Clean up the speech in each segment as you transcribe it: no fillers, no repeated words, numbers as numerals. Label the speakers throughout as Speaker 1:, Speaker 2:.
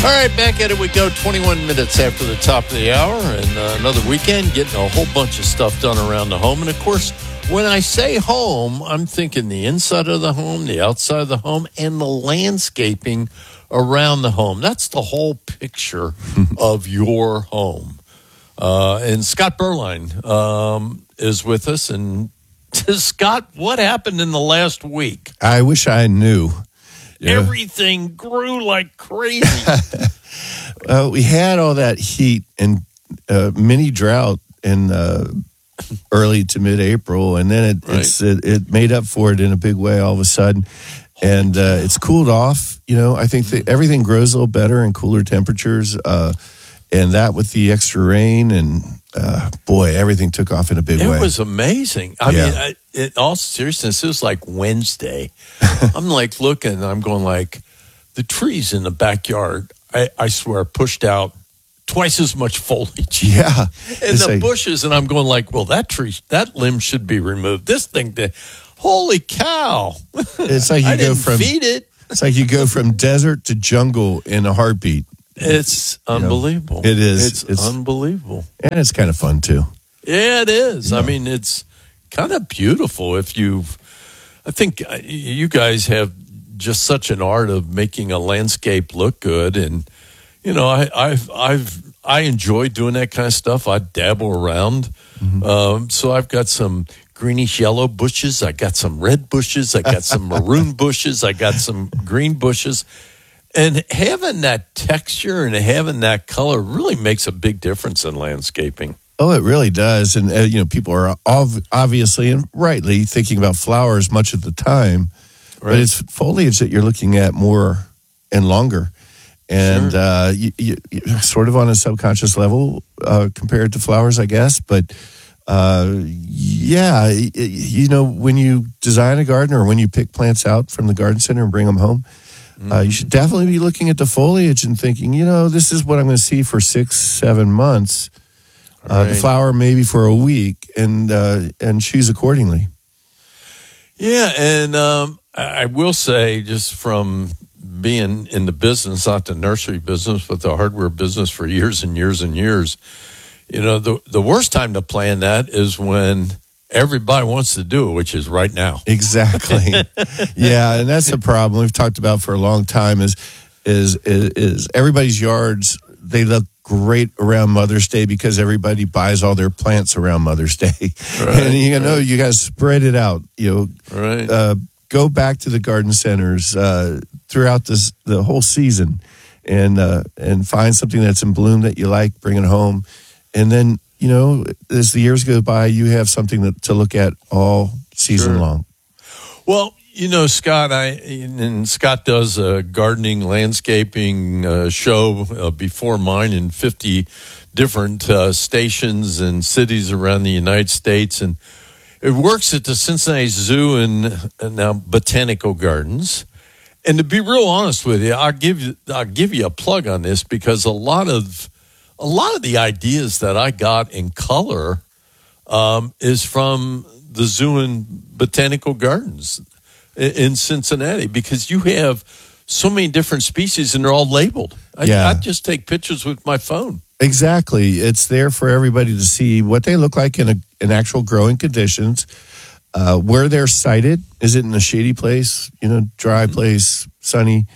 Speaker 1: right, back at it we go. 21 minutes after the top of the hour, and another weekend, getting a whole bunch of stuff done around the home. And, of course, when I say home, I'm thinking the inside of the home, the outside of the home, and the landscaping around the home. That's the whole picture of your home. And Scott Berline is with us. And, Scott, what happened in the last week?
Speaker 2: I wish I knew.
Speaker 1: Yeah. Everything grew like crazy.
Speaker 2: We had all that heat and mini drought in early to mid-April, and then it made up for it in a big way all of a sudden. And it's cooled off. You know, I think that everything grows a little better in cooler temperatures. And that with the extra rain, and boy, everything took off in a big way.
Speaker 1: It was amazing. I mean, in all seriousness, it was like Wednesday. I'm like looking, I'm going like, the trees in the backyard, I swear, pushed out twice as much foliage.
Speaker 2: Yeah.
Speaker 1: And the bushes, and I'm going like, well, that limb should be removed. This thing, holy cow.
Speaker 2: It's like
Speaker 1: feed it.
Speaker 2: It's like you go from desert to jungle in a heartbeat.
Speaker 1: It's unbelievable.
Speaker 2: It is.
Speaker 1: It's unbelievable.
Speaker 2: And it's kind of fun, too.
Speaker 1: Yeah, it is. I mean, it's kind of beautiful. I think you guys have just such an art of making a landscape look good. And, you know, I enjoy doing that kind of stuff. I dabble around. Mm-hmm. So I've got some greenish yellow bushes. I got some red bushes. I got some maroon bushes. I got some green bushes. And having that texture and having that color really makes a big difference in landscaping.
Speaker 2: Oh, it really does. And, people are obviously and rightly thinking about flowers much of the time. Right. But it's foliage that you're looking at more and longer. And you sort of on a subconscious level compared to flowers, I guess. But, when you design a garden or when you pick plants out from the garden center and bring them home, you should definitely be looking at the foliage and thinking, this is what I'm going to see for 6-7 months. The flower maybe for a week, and choose accordingly.
Speaker 1: Yeah, and I will say, just from being in the business, not the nursery business, but the hardware business for years and years and years, the worst time to plan that is when everybody wants to do it, which is right now.
Speaker 2: Exactly. Yeah, and that's the problem we've talked about for a long time is everybody's yards, they look great around Mother's Day because everybody buys all their plants around Mother's Day. Right, and you got to spread it out. Go back to the garden centers throughout the whole season and find something that's in bloom that you like, bring it home. And then as the years go by, you have something to look at all season long.
Speaker 1: Well, Scott, Scott does a gardening, landscaping show before mine in 50 different stations and cities around the United States. And it works at the Cincinnati Zoo and now Botanical Gardens. And to be real honest with you, I'll give you a plug on this because a lot of the ideas that I got in color is from the Zoo and Botanical Gardens in Cincinnati, because you have so many different species and they're all labeled. I just take pictures with my phone.
Speaker 2: Exactly. It's there for everybody to see what they look like in actual growing conditions, where they're sited. Is it in a shady place, dry place, sunny,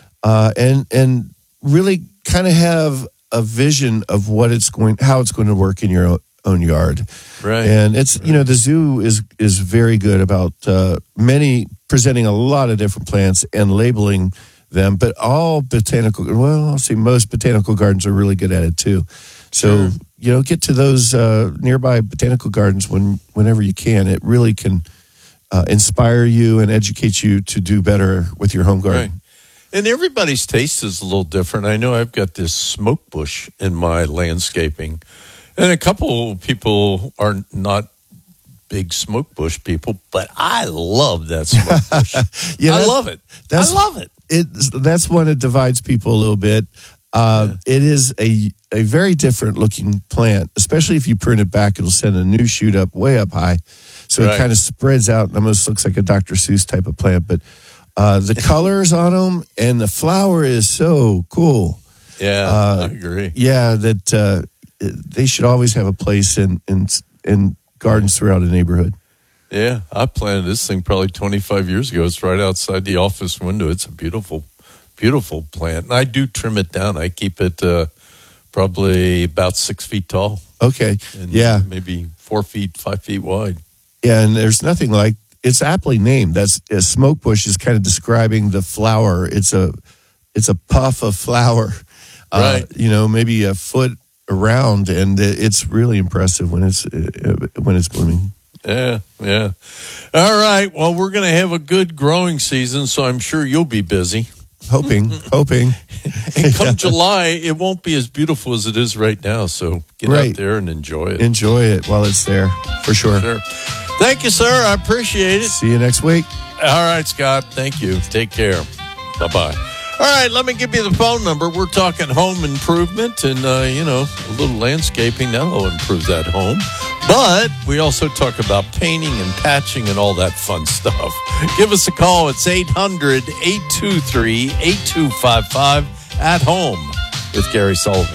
Speaker 2: and really kind of have a vision of how it's going to work in your own yard.
Speaker 1: Right.
Speaker 2: And it's, the zoo is very good about presenting a lot of different plants and labeling them, but most botanical gardens are really good at it too. So, get to those nearby botanical gardens whenever you can. It really can inspire you and educate you to do better with your home garden.
Speaker 1: Right. And everybody's taste is a little different. I know I've got this smoke bush in my landscaping, and a couple people are not big smoke bush people, but I love that smoke bush. I love it. I love it.
Speaker 2: That's one that divides people a little bit. It is a very different looking plant, especially if you prune it back. It'll send a new shoot up way up high. So it kind of spreads out and almost looks like a Dr. Seuss type of plant. But the colors on them and the flower is so cool.
Speaker 1: Yeah, I agree.
Speaker 2: Yeah, that they should always have a place in gardens throughout a neighborhood.
Speaker 1: Yeah, I planted this thing probably 25 years ago. It's right outside the office window. It's a beautiful, beautiful plant. And I do trim it down. I keep it probably about 6 feet tall.
Speaker 2: Okay,
Speaker 1: And
Speaker 2: yeah.
Speaker 1: maybe 4 feet, 5 feet wide.
Speaker 2: Yeah, and there's nothing like, it's aptly named. That's a smoke bush is kind of describing the flower. It's a puff of flower,
Speaker 1: Right.
Speaker 2: Maybe a foot around, and it's really impressive when it's blooming.
Speaker 1: Yeah. All right. Well, we're going to have a good growing season, so I'm sure you'll be busy.
Speaker 2: Hoping.
Speaker 1: And come July, it won't be as beautiful as it is right now. So get out there and enjoy it.
Speaker 2: Enjoy it while it's there, for sure.
Speaker 1: Thank you, sir. I appreciate it.
Speaker 2: See you next week.
Speaker 1: All right, Scott. Thank you. Take care. Bye-bye. All right, let me give you the phone number. We're talking home improvement and, a little landscaping. That'll improve that home. But we also talk about painting and patching and all that fun stuff. Give us a call. It's 800-823-8255 at home with Gary Sullivan.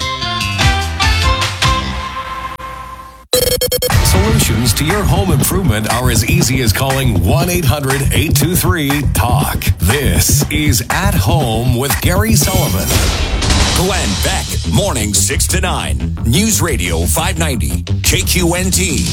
Speaker 3: Solutions to your home improvement are as easy as calling 1-800-823-TALK. This is At Home with Gary Sullivan.
Speaker 4: Glenn Beck, morning 6 to 9. News Radio 590, KQNT.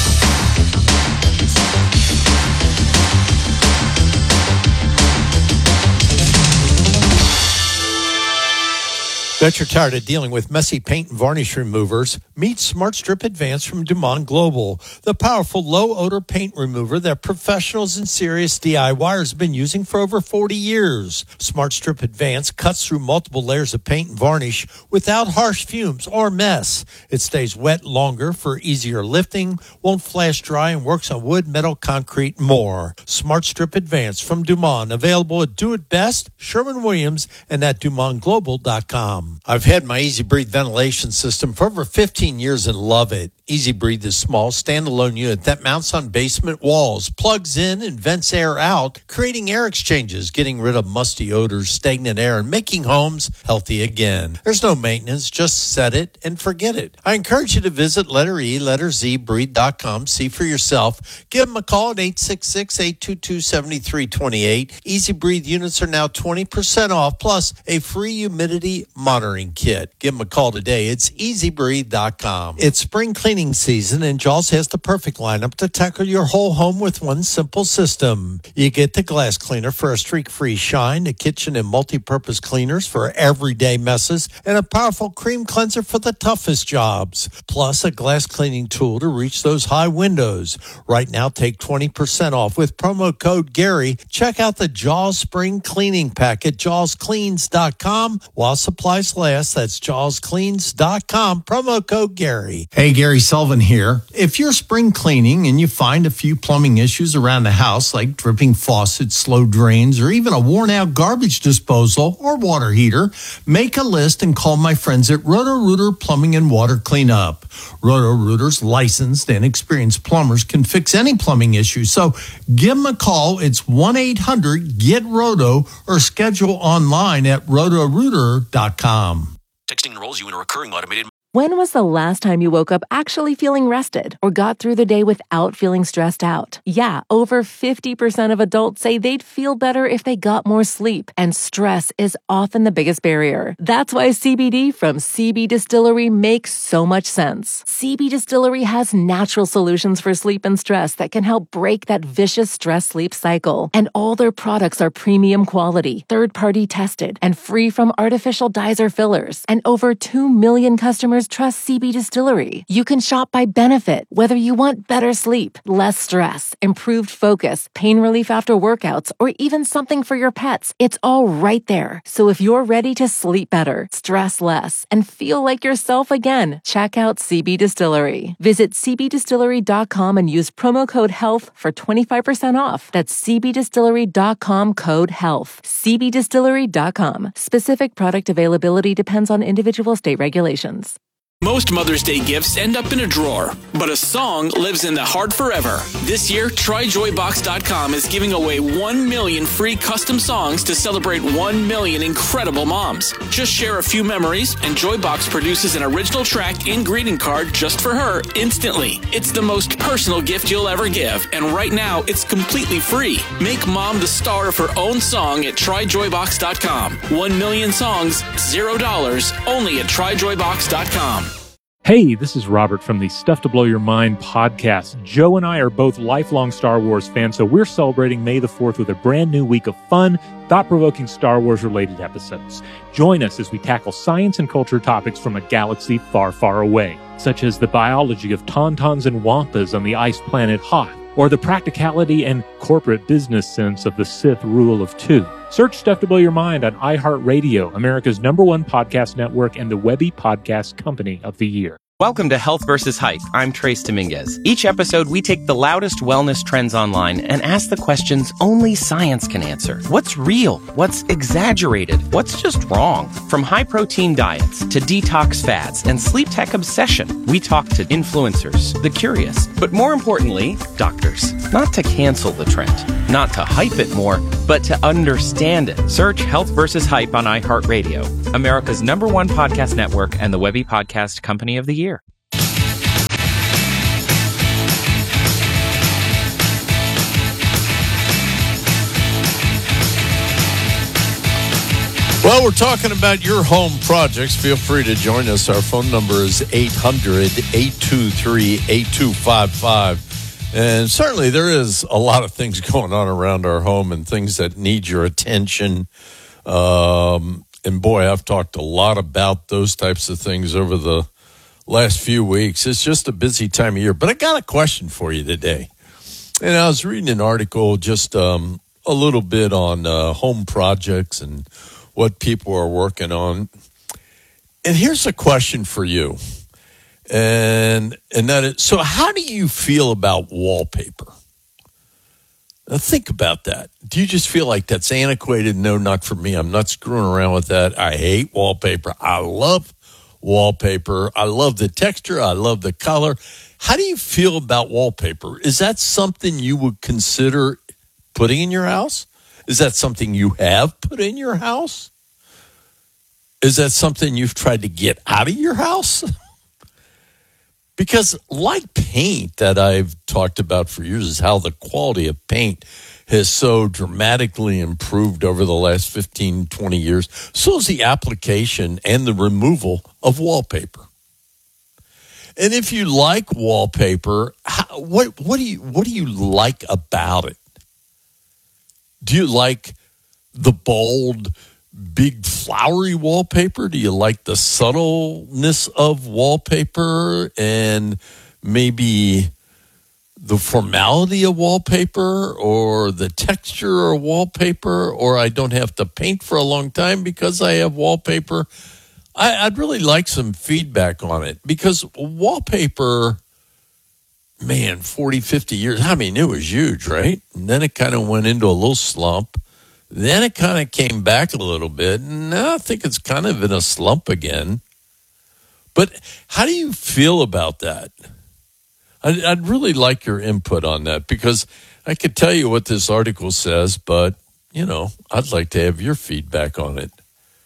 Speaker 1: Bet you're tired of dealing with messy paint and varnish removers. Meet Smart Strip Advance from Dumont Global, the powerful low-odor paint remover that professionals and serious DIYers have been using for over 40 years. Smart Strip Advance cuts through multiple layers of paint and varnish without harsh fumes or mess. It stays wet longer for easier lifting, won't flash dry, and works on wood, metal, concrete, and more. Smart Strip Advance from Dumont, available at Do It Best, Sherwin-Williams, and at DumontGlobal.com. I've had my Easy Breathe ventilation system for over 15 years and love it. Easy Breathe is a small, standalone unit that mounts on basement walls, plugs in, and vents air out, creating air exchanges, getting rid of musty odors, stagnant air, and making homes healthy again. There's no maintenance, just set it and forget it. I encourage you to visit letterzbreathe.com, see for yourself. Give them a call at 866-822-7328. Easy Breathe units are now 20% off, plus a free humidity monitoring kit. Give them a call today. It's easybreathe.com. It's spring cleaning season, and Jaws has the perfect lineup to tackle your whole home with one simple system. You get the glass cleaner for a streak-free shine, the kitchen and multi-purpose cleaners for everyday messes, and a powerful cream cleanser for the toughest jobs. Plus, a glass cleaning tool to reach those high windows. Right now, take 20% off with promo code Gary. Check out the Jaws Spring Cleaning Pack at jawscleans.com while supplies last. That's jawscleans.com, promo code Gary.
Speaker 5: Hey, Gary Sullivan here. If you're spring cleaning and you find a few plumbing issues around the house, like dripping faucets, slow drains, or even a worn-out garbage disposal or water heater, make a list and call my friends at Roto-Rooter Plumbing and Water Cleanup. Roto-Rooter's licensed and experienced plumbers can fix any plumbing issue, so give them a call. It's 1-800-GET-ROTO or schedule online at rotorooter.com.
Speaker 4: Texting enrolls you in a recurring automated.
Speaker 6: When was the last time you woke up actually feeling rested or got through the day without feeling stressed out? Yeah, over 50% of adults say they'd feel better if they got more sleep, and stress is often the biggest barrier. That's why CBD from CB Distillery makes so much sense. CB Distillery has natural solutions for sleep and stress that can help break that vicious stress-sleep cycle. And all their products are premium quality, third-party tested, and free from artificial dyes or fillers. And over 2 million customers trust CB Distillery. You can shop by benefit, whether you want better sleep, less stress, improved focus, pain relief after workouts, or even something for your pets. It's all right there. So if you're ready to sleep better, stress less, and feel like yourself again, check out CB Distillery. Visit cbdistillery.com and use promo code HEALTH for 25% off. That's cbdistillery.com, code HEALTH. cbdistillery.com. Specific product availability depends on individual state regulations.
Speaker 7: Most Mother's Day gifts end up in a drawer, but a song lives in the heart forever. This year, TryJoyBox.com is giving away 1 million free custom songs to celebrate 1 million incredible moms. Just share a few memories, and Joybox produces an original track and greeting card just for her instantly. It's the most personal gift you'll ever give, and right now, it's completely free. Make mom the star of her own song at TryJoyBox.com. 1 million songs, $0, only at TryJoyBox.com.
Speaker 8: Hey, this is Robert from the Stuff to Blow Your Mind podcast. Joe and I are both lifelong Star Wars fans, so we're celebrating May the 4th with a brand new week of fun, thought-provoking Star Wars-related episodes. Join us as we tackle science and culture topics from a galaxy far, far away, such as the biology of tauntauns and wampas on the ice planet Hoth, or the practicality and corporate business sense of the Sith rule of two. Search Stuff to Blow Your Mind on iHeartRadio, America's #1 podcast network and the Webby Podcast Company of the Year.
Speaker 9: Welcome to Health vs. Hype. I'm Trace Dominguez. Each episode, we take the loudest wellness trends online and ask the questions only science can answer. What's real? What's exaggerated? What's just wrong? From high-protein diets to detox fads and sleep tech obsession, we talk to influencers, the curious, but more importantly, doctors. Not to cancel the trend, not to hype it more, but to understand it. Search Health vs. Hype on iHeartRadio, America's #1 podcast network and the Webby Podcast Company of the Year.
Speaker 1: Well, we're talking about your home projects. Feel free to join us. Our phone number is 800-823-8255. And certainly there is a lot of things going on around our home and things that need your attention. And boy, I've talked a lot about those types of things over the last few weeks. It's just a busy time of year. But I got a question for you today. And I was reading an article just a little bit on home projects and what people are working on. And here's a question for you. And that is, so how do you feel about wallpaper? Now think about that. Do you just feel like that's antiquated? No, not for me. I'm not screwing around with that. I hate wallpaper. I love wallpaper. I love the texture. I love the color. How do you feel about wallpaper? Is that something you would consider putting in your house? Is that something you have put in your house? Is that something you've tried to get out of your house? Because like paint that I've talked about for years is how the quality of paint has so dramatically improved over the last 15, 20 years. So is the application and the removal of wallpaper. And if you like wallpaper, what do you like about it? Do you like the bold, big flowery wallpaper? Do you like the subtleness of wallpaper and maybe the formality of wallpaper or the texture of wallpaper, or I don't have to paint for a long time because I have wallpaper? I'd really like some feedback on it because wallpaper, man, 40, 50 years, I mean, it was huge, right? And then it kind of went into a little slump. Then it kind of came back a little bit, and now I think it's kind of in a slump again. But how do you feel about that? I'd really like your input on that because I could tell you what this article says, but, you know, I'd like to have your feedback on it.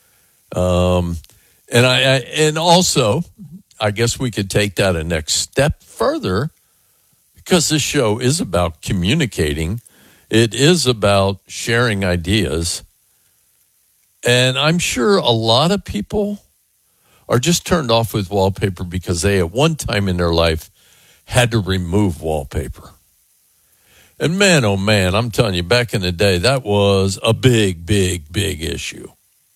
Speaker 1: And also, I guess we could take that a next step further because this show is about communicating. It is about sharing ideas. And I'm sure a lot of people are just turned off with wallpaper because they at one time in their life had to remove wallpaper. And man, oh man, I'm telling you, back in the day, that was a big, big, big issue.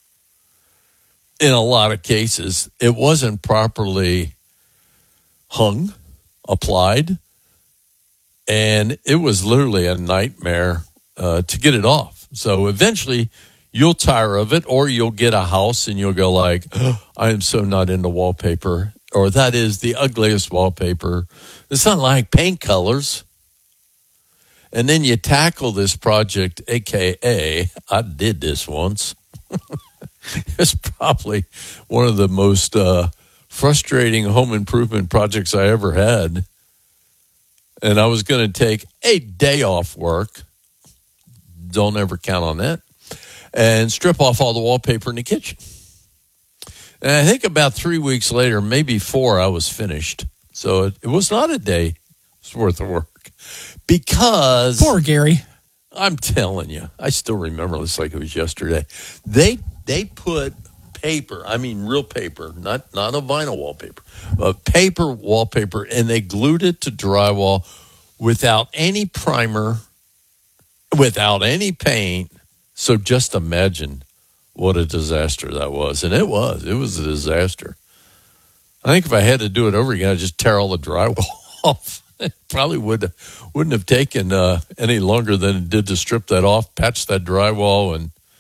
Speaker 1: In a lot of cases, it wasn't properly hung, applied, and it was literally a nightmare to get it off. So eventually you'll tire of it, or you'll get a house and you'll go like, oh, I am so not into wallpaper, or that is the ugliest wallpaper. It's not like paint colors. And then you tackle this project, AKA, I did this once. It's probably one of the most frustrating home improvement projects I ever had. And I was going to take a day off work. Don't ever count on that. And strip off all the wallpaper in the kitchen. And I think about 3 weeks later, maybe 4, I was finished. So it was not a day's worth of work. Because...
Speaker 10: Poor Gary.
Speaker 1: I'm telling you, I still remember this like it was yesterday. They put paper, I mean real paper, not a vinyl wallpaper, but paper wallpaper, and they glued it to drywall without any primer, without any paint. So just imagine what a disaster that was. And it was a disaster. I think if I had to do it over again, I'd just tear all the drywall off. It probably wouldn't have taken any longer than it did to strip that off, patch that drywall,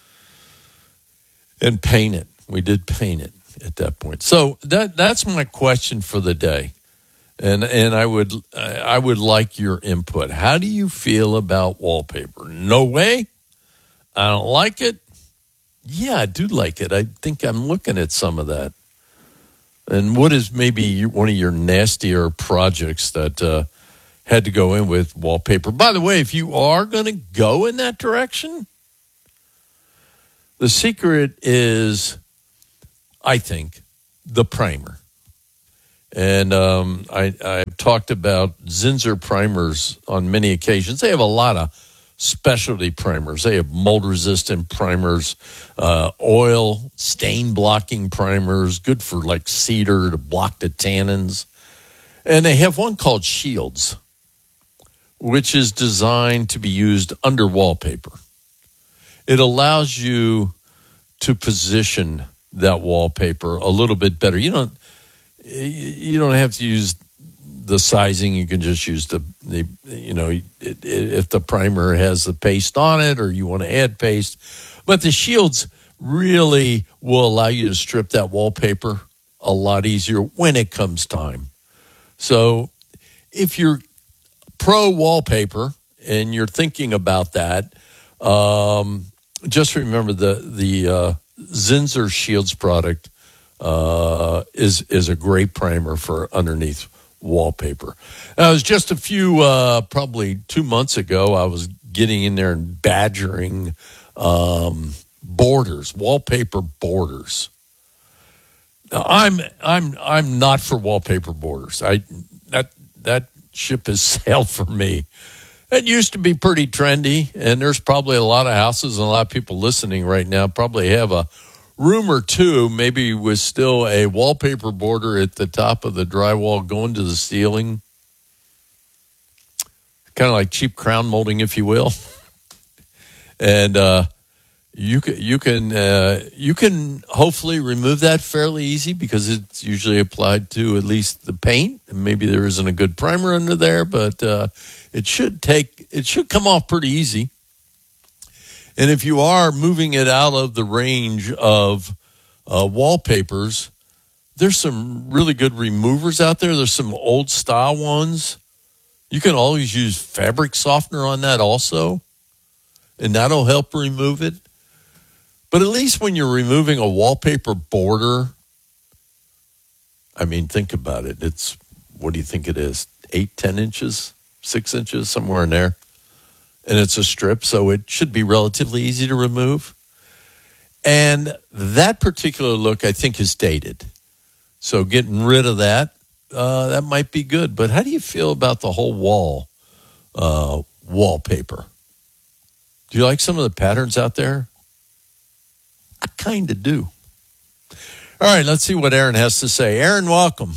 Speaker 1: and paint it. We did paint it at that point. So that's my question for the day, and I would like your input. How do you feel about wallpaper? No way. I don't like it. Yeah, I do like it. I think I'm looking at some of that. And what is maybe one of your nastier projects that had to go in with wallpaper? By the way, if you are going to go in that direction, the secret is, I think, the primer. And I've talked about Zinsser primers on many occasions. They have a lot of specialty primers. They have mold-resistant primers, oil stain-blocking primers, good for like cedar to block the tannins. And they have one called Shields, which is designed to be used under wallpaper. It allows you to position that wallpaper a little bit better. You don't have to use the sizing. You can just use if the primer has the paste on it or you want to add paste. But the Shields really will allow you to strip that wallpaper a lot easier when it comes time. So if you're pro wallpaper and you're thinking about that, just remember the Zinsser Shields product is a great primer for underneath wallpaper. Now, it was just a few, probably 2 months ago, I was getting in there and badgering borders, wallpaper borders. Now, I'm not for wallpaper borders. That ship has sailed for me. It used to be pretty trendy, and there's probably a lot of houses and a lot of people listening right now probably have a room or two, maybe with still a wallpaper border at the top of the drywall going to the ceiling. Kind of like cheap crown molding, if you will. And you can hopefully remove that fairly easy because it's usually applied to at least the paint. And maybe there isn't a good primer under there, but it should come off pretty easy. And if you are moving it out of the range of wallpapers, there's some really good removers out there. There's some old style ones. You can always use fabric softener on that also, and that'll help remove it. But at least when you're removing a wallpaper border, I mean, think about it. It's, what do you think it is? 8, 10 inches, 6 inches, somewhere in there. And it's a strip, so it should be relatively easy to remove. And that particular look, I think, is dated. So getting rid of that, that might be good. But how do you feel about the whole wall wallpaper? Do you like some of the patterns out there? I kind of do. All right, let's see what Aaron has to say. Aaron, welcome.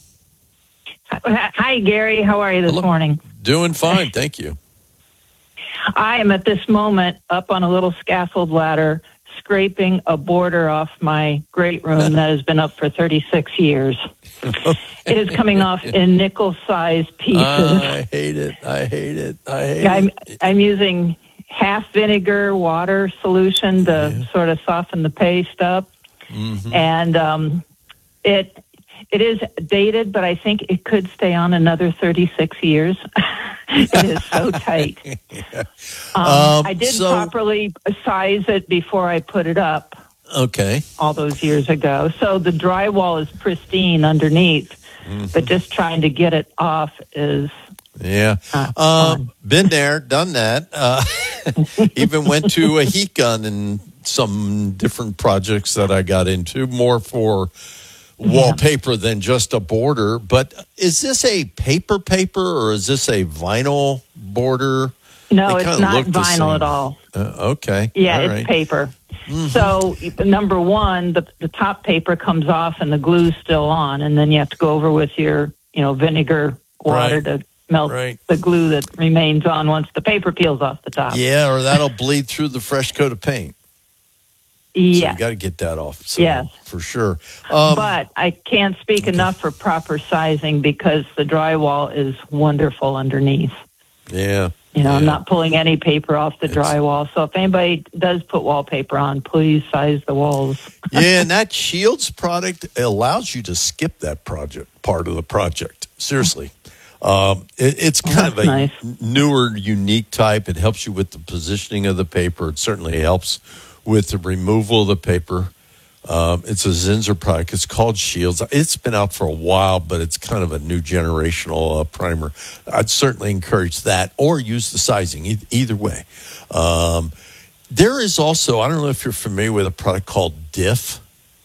Speaker 11: Hi, Gary. How are you this morning?
Speaker 1: Doing fine, thank you.
Speaker 11: I am at this moment up on a little scaffold ladder scraping a border off my great room that has been up for 36 years. It is coming off in nickel-sized pieces.
Speaker 1: I hate it.
Speaker 11: I'm using half vinegar water solution to sort of soften the paste up. Mm-hmm. And it is dated, but I think it could stay on another 36 years. It is so tight. I did properly size it before I put it up.
Speaker 1: Okay.
Speaker 11: all those years ago. So the drywall is pristine underneath, but just trying to get it off is
Speaker 1: Yeah. Been there, done that. Even went to a heat gun and some different projects that I got into, more for wallpaper than just a border. But is this a paper or is this a vinyl border?
Speaker 11: No,
Speaker 1: They
Speaker 11: it's
Speaker 1: kinda
Speaker 11: not
Speaker 1: look the
Speaker 11: vinyl
Speaker 1: same.
Speaker 11: at all.
Speaker 1: Okay.
Speaker 11: Yeah,
Speaker 1: All
Speaker 11: it's
Speaker 1: right.
Speaker 11: paper. So number one, the top paper comes off and the glue's still on, and then you have to go over with your, vinegar water
Speaker 1: Right.
Speaker 11: to melt
Speaker 1: Right.
Speaker 11: the glue that remains on once the paper peels off the top.
Speaker 1: Yeah, or that'll bleed through the fresh coat of paint. So
Speaker 11: Yeah.
Speaker 1: you got to get that off. So,
Speaker 11: Yes.
Speaker 1: for sure.
Speaker 11: But I can't speak enough for proper sizing because the drywall is wonderful underneath.
Speaker 1: Yeah.
Speaker 11: I'm not pulling any paper off the drywall. So if anybody does put wallpaper on, please size the walls.
Speaker 1: Yeah, and that Shields product allows you to skip that part of the project. Seriously. It's kind of a
Speaker 11: nice.
Speaker 1: newer, unique type. It helps you with the positioning of the paper. It certainly helps with the removal of the paper. It's a Zinsser product. It's called Shields. It's been out for a while, but it's kind of a new generational primer. I'd certainly encourage that, or use the sizing, either way. There is also, I don't know if you're familiar with a product called Diff.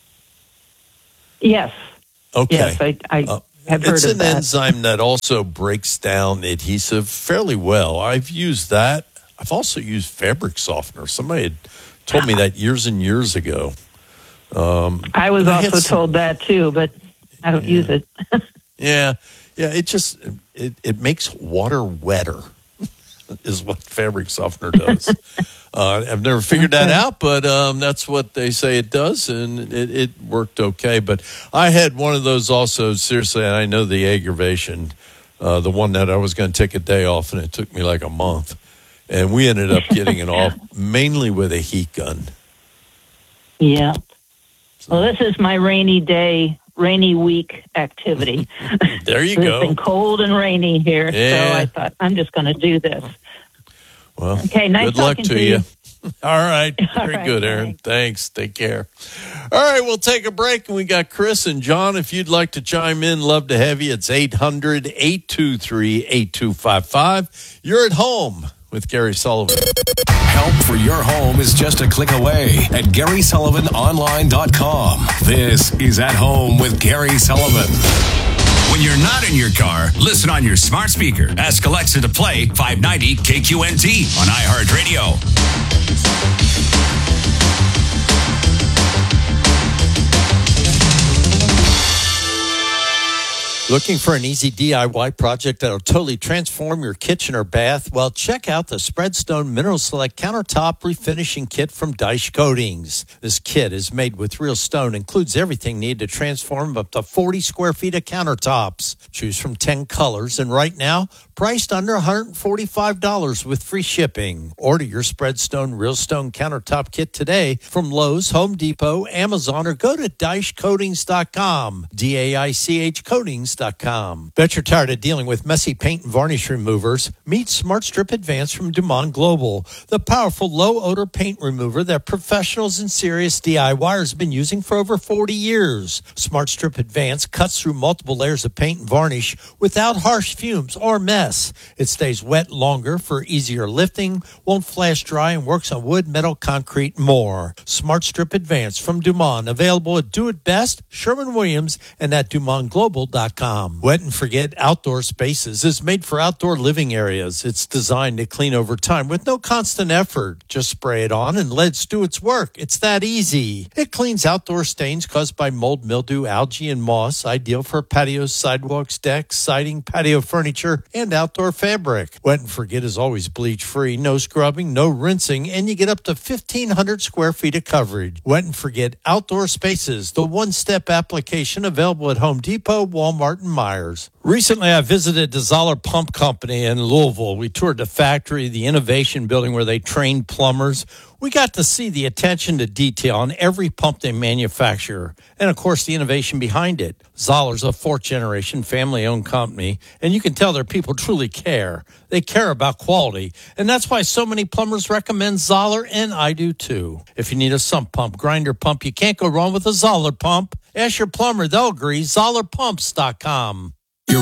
Speaker 11: Yes.
Speaker 1: Okay.
Speaker 11: Yes, I have heard
Speaker 1: It's
Speaker 11: of
Speaker 1: an
Speaker 11: that.
Speaker 1: enzyme that also breaks down adhesive fairly well. I've used that. I've also used fabric softener. Somebody had told me that years and years ago.
Speaker 11: I was
Speaker 1: I had
Speaker 11: also
Speaker 1: some-
Speaker 11: told that too, but I don't use it.
Speaker 1: Yeah. It just it makes water wetter is what fabric softener does. I've never figured that out, but that's what they say it does, and it worked okay. But I had one of those also, seriously, and I know the aggravation, the one that I was going to take a day off, and it took me like a month. And we ended up getting it off mainly with a heat gun.
Speaker 11: Yeah. Well, this is my rainy week activity.
Speaker 1: There you
Speaker 11: It's
Speaker 1: go.
Speaker 11: been cold and rainy here,
Speaker 1: Yeah.
Speaker 11: so I thought I'm just going to do this.
Speaker 1: Well,
Speaker 11: Okay, nice
Speaker 1: good luck
Speaker 11: talking
Speaker 1: to
Speaker 11: to
Speaker 1: you.
Speaker 11: you.
Speaker 1: All right.
Speaker 11: All
Speaker 1: Very
Speaker 11: right,
Speaker 1: good, Aaron. Thanks. Take care. All right, we'll take a break, and we got Chris and John. If you'd like to chime in, love to have you. It's 800-823-8255. You're at home with Gary Sullivan.
Speaker 3: Help for your home is just a click away at GarySullivanOnline.com. This is At Home with Gary Sullivan.
Speaker 4: When you're not in your car, listen on your smart speaker. Ask Alexa to play 590 KQNT on iHeartRadio.
Speaker 1: Looking for an easy DIY project that'll totally transform your kitchen or bath? Well, check out the Spreadstone Mineral Select Countertop Refinishing Kit from Dyche Coatings. This kit is made with real stone, includes everything needed to transform up to 40 square feet of countertops. Choose from 10 colors, and right now, priced under $145 with free shipping. Order your Spreadstone Real Stone Countertop Kit today from Lowe's, Home Depot, Amazon, or go to DycheCoatings.com. DAICH Coatings.com. Bet you're tired of dealing with messy paint and varnish removers. Meet Smart Strip Advance from Dumont Global, the powerful low-odor paint remover that professionals and serious DIYers have been using for over 40 years. Smart Strip Advance cuts through multiple layers of paint and varnish without harsh fumes or mess. It stays wet longer for easier lifting, won't flash dry, and works on wood, metal, concrete, and more. Smart Strip Advance from Dumont, available at Do It Best, Sherwin-Williams, and at DumontGlobal.com. Wet and Forget Outdoor Spaces is made for outdoor living areas. It's designed to clean over time with no constant effort. Just spray it on and let it do its work. It's that easy. It cleans outdoor stains caused by mold, mildew, algae, and moss, ideal for patios, sidewalks, decks, siding, patio furniture, and outdoor fabric. Wet and Forget is always bleach-free, no scrubbing, no rinsing, and you get up to 1,500 square feet of coverage. Wet and Forget Outdoor Spaces, the one-step application available at Home Depot, Walmart,
Speaker 10: Martin Myers. Recently, I visited the Zoller Pump Company in Louisville. We toured the factory, the innovation building where they train plumbers. We got to see the attention to detail on every pump they manufacture, and of course, the innovation behind it. Zoller's a fourth-generation family-owned company, and you can tell their people truly care. They care about quality, and that's why so many plumbers recommend Zoller, and I do too. If you need a sump pump, grinder pump, you can't go wrong with a Zoller pump. Ask your plumber, they'll agree. ZollerPumps.com.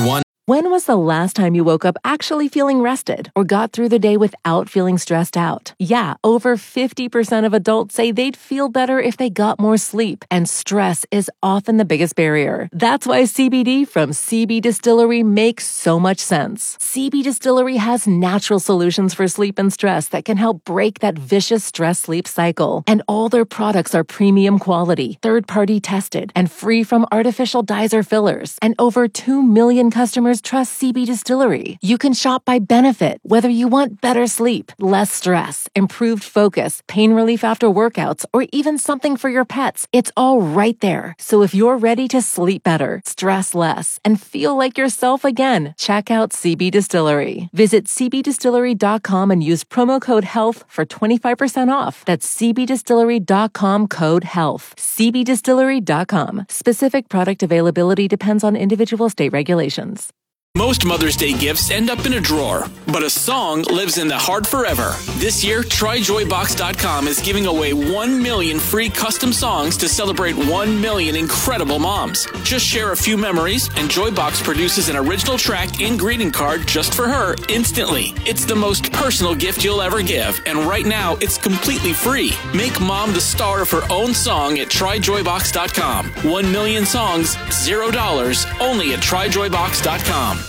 Speaker 6: When was the last time you woke up actually feeling rested or got through the day without feeling stressed out? Yeah, over 50% of adults say they'd feel better if they got more sleep, and stress is often the biggest barrier. That's why CBD from CB Distillery makes so much sense. CB Distillery has natural solutions for sleep and stress that can help break that vicious stress-sleep cycle. And all their products are premium quality, third-party tested, and free from artificial dyes or fillers. And over 2 million customers trust CB Distillery. You can shop by benefit, whether you want better sleep, less stress, improved focus, pain relief after workouts, or even something for your pets. It's all right there. So if you're ready to sleep better, stress less, and feel like yourself again, check out CB Distillery. Visit cbdistillery.com and use promo code HEALTH for 25% off. That's cbdistillery.com code HEALTH. cbdistillery.com. Specific product availability depends on individual state regulations.
Speaker 7: Most Mother's Day gifts end up in a drawer, but a song lives in the heart forever. This year, TryJoyBox.com is giving away 1 million free custom songs to celebrate 1 million incredible moms. Just share a few memories, and Joybox produces an original track and greeting card just for her instantly. It's the most personal gift you'll ever give, and right now, it's completely free. Make mom the star of her own song at TryJoyBox.com. 1 million songs, $0, only at TryJoyBox.com.